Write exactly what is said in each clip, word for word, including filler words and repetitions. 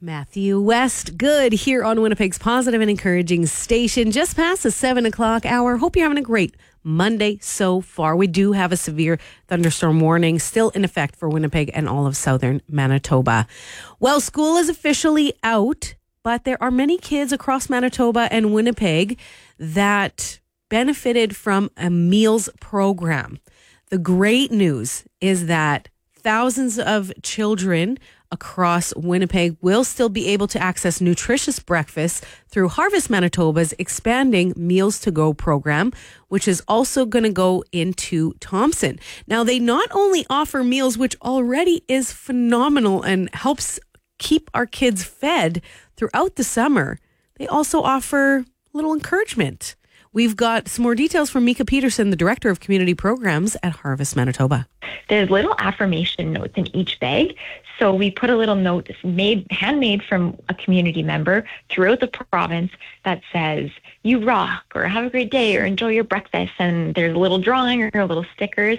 Matthew West, good here on Winnipeg's positive and encouraging station. Just past the seven o'clock hour. Hope you're having a great Monday so far. We do have a severe thunderstorm warning still in effect for Winnipeg and all of southern Manitoba. Well, school is officially out, but there are many kids across Manitoba and Winnipeg that benefited from a meals program. The great news is that thousands of children across Winnipeg will still be able to access nutritious breakfasts through Harvest Manitoba's expanding Meals to Go program, which is also going to go into Thompson. Now, they not only offer meals, which already is phenomenal and helps keep our kids fed throughout the summer, they also offer a little encouragement. We've got some more details from Mika Peterson, the Director of Community Programs at Harvest Manitoba. There's little affirmation notes in each bag. So we put a little note made, handmade from a community member throughout the province that says, "You rock," or "Have a great day," or "Enjoy your breakfast." And there's a little drawing or little stickers.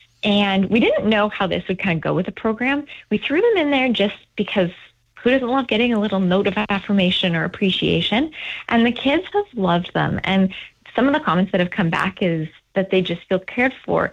And we didn't know how this would kind of go with the program. We threw them in there just because who doesn't love getting a little note of affirmation or appreciation? And the kids have loved them. And some of the comments that have come back is that they just feel cared for.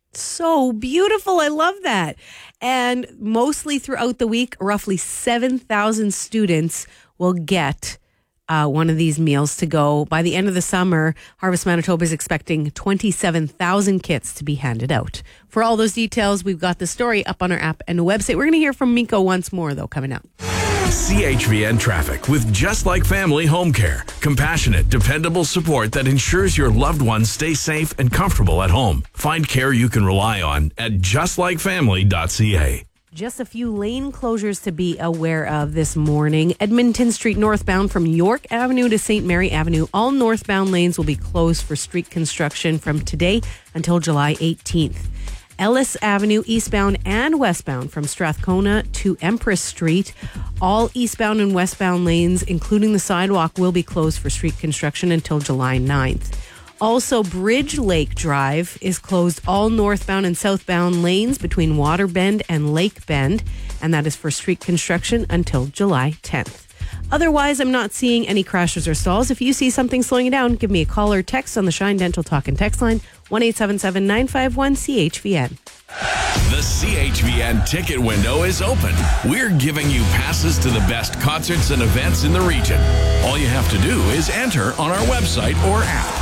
So beautiful. I love that. And mostly throughout the week, roughly seven thousand students will get uh, one of these meals to go. By the end of the summer, Harvest Manitoba is expecting twenty-seven thousand kits to be handed out. For all those details, we've got the story up on our app and website. We're going to hear from Miko once more, though, coming up. C H V N Traffic with Just Like Family Home Care. Compassionate, dependable support that ensures your loved ones stay safe and comfortable at home. Find care you can rely on at just like family dot c a. Just a few lane closures to be aware of this morning. Edmonton Street northbound from York Avenue to Saint Mary Avenue. All northbound lanes will be closed for street construction from today until July eighteenth. Ellis Avenue eastbound and westbound from Strathcona to Empress Street. All eastbound and westbound lanes, including the sidewalk, will be closed for street construction until July ninth. Also, Bridge Lake Drive is closed all northbound and southbound lanes between Waterbend and Lake Bend, and that is for street construction until July tenth. Otherwise, I'm not seeing any crashes or stalls. If you see something slowing you down, give me a call or text on the Shine Dental Talk and Text line, one eight seven seven, nine five one, C H V N. The C H V N ticket window is open. We're giving you passes to the best concerts and events in the region. All you have to do is enter on our website or app.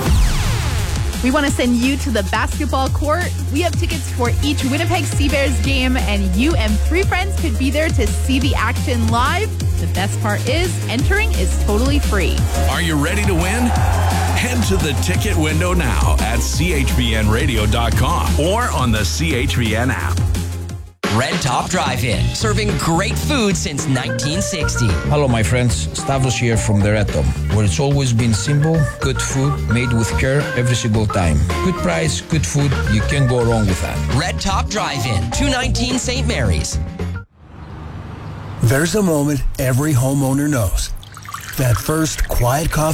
We want to send you to the basketball court. We have tickets for each Winnipeg Seabears game, and you and three friends could be there to see the action live. The best part is, entering is totally free. Are you ready to win? Head to the ticket window now at c h v n radio dot com or on the C H V N app. Red Top Drive-In, serving great food since nineteen sixty. Hello, my friends. Stavros here from the Red Top, where it's always been simple, good food, made with care every single time. Good price, good food, you can't go wrong with that. Red Top Drive-In, two nineteen Saint Mary's. There's a moment every homeowner knows. That first quiet coffee